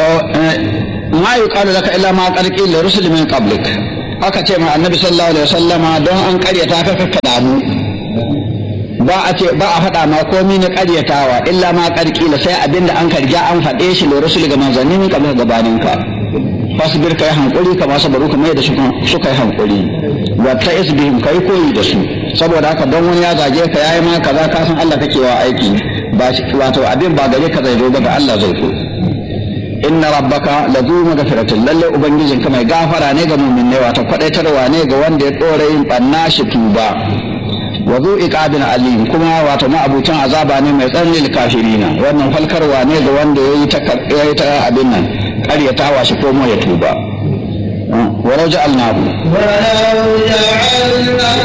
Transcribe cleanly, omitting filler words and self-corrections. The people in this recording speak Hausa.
to ma yuqalu laka illa ma qad qila rusul min qablik aka ce ma annabi sallallahu alaihi wasallama don an karyata ka damu ba a faɗa ma komai na karyatawa illa ma qad qila sai abinda an karja an faɗe shi da rusul ga manzanni min qablik gabanin ka fasbir kai hankuri kamar sabaru kamar yadda suka yi hankuri wa ta isbihim kai koyi da su saboda haka don wani ya zage ka yayi ma kaza ka san Allah kake wa aiki ba wato abin ba gare ka zai zo ba ga Allah zai zo inna rabbaka lazu maghfiratin lalle ubangijin ka mai gafara ne ga mu'minai wato kwadaitarwa ne ga wanda ya dore yin banna shi tuba wa zu iqabin alim kuma wato ma abutan azaba ne mai tsanani kafirina wannan falkarwa ne ga wanda yayi ta abin nan ƙaryatawa shi komo ya tuba wa raja'alnahu